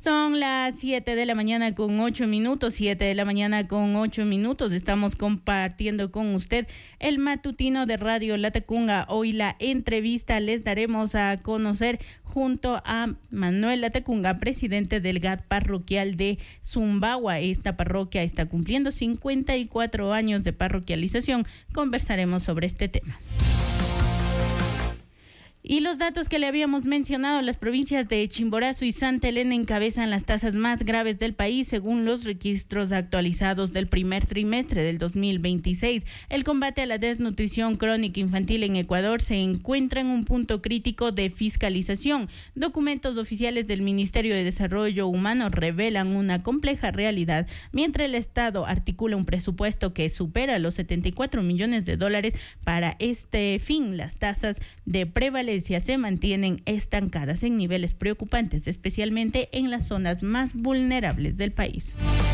Son las 7 de la mañana con 8 minutos, 7 de la mañana con 8 minutos. Estamos compartiendo con usted el matutino de Radio Latacunga. Hoy la entrevista les daremos a conocer junto a Manuel Latacunga, presidente del GAT parroquial de Zumbagua. Esta parroquia está cumpliendo 54 años de parroquialización. Conversaremos sobre este tema. Y los datos que le habíamos mencionado, las provincias de Chimborazo y Santa Elena encabezan las tasas más graves del país según los registros actualizados del primer trimestre del 2026. El combate a la desnutrición crónica infantil en Ecuador se encuentra en un punto crítico de fiscalización. Documentos oficiales del Ministerio de Desarrollo Humano revelan una compleja realidad. Mientras el Estado articula un presupuesto que supera los $74 millones para este fin, las tasas de prevalencia se mantienen estancadas en niveles preocupantes, especialmente en las zonas más vulnerables del país.